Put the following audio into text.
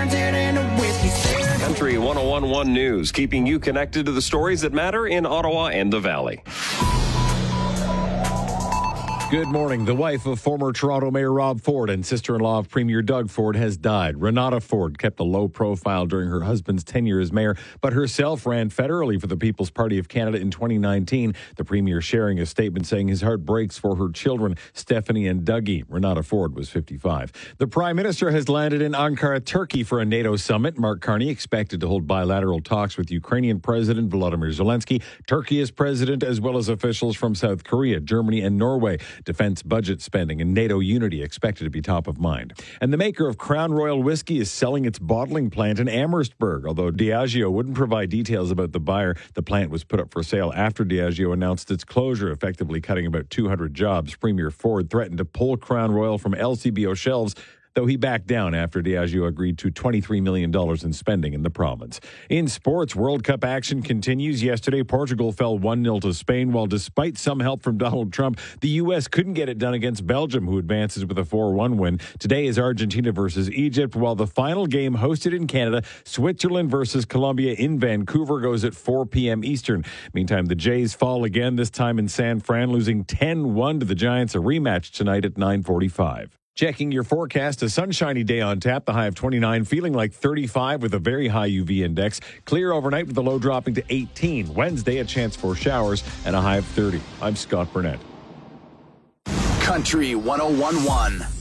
turns it into whiskey. Country 101.1 News, keeping you connected to the stories that matter in Ottawa and the Valley. Good morning. The wife of former Toronto Mayor Rob Ford and sister-in-law of Premier Doug Ford has died. Renata Ford kept a low profile during her husband's tenure as mayor, but herself ran federally for the People's Party of Canada in 2019. The premier sharing a statement saying his heart breaks for her children, Stephanie and Dougie. Renata Ford was 55. The Prime Minister has landed in Ankara, Turkey for a NATO summit. Mark Carney expected to hold bilateral talks with Ukrainian President Volodymyr Zelensky, Turkey's president, as well as officials from South Korea, Germany, and Norway. Defense budget spending and NATO unity expected to be top of mind. And the maker of Crown Royal Whiskey is selling its bottling plant in Amherstburg. Although Diageo wouldn't provide details about the buyer, the plant was put up for sale after Diageo announced its closure, effectively cutting about 200 jobs. Premier Ford threatened to pull Crown Royal from LCBO shelves, though he backed down after Diageo agreed to $23 million in spending in the province. In sports, World Cup action continues. Yesterday, Portugal fell 1-0 to Spain, while despite some help from Donald Trump, the U.S. couldn't get it done against Belgium, who advances with a 4-1 win. Today is Argentina versus Egypt, while the final game hosted in Canada, Switzerland versus Colombia in Vancouver, goes at 4 p.m. Eastern. Meantime, the Jays fall again, this time in San Fran, losing 10-1 to the Giants. A rematch tonight at 9:45. Checking your forecast, a sunshiny day on tap, the high of 29, feeling like 35 with a very high UV index. Clear overnight with the low dropping to 18. Wednesday, a chance for showers and a high of 30. I'm Scott Burnett. Country 101.1.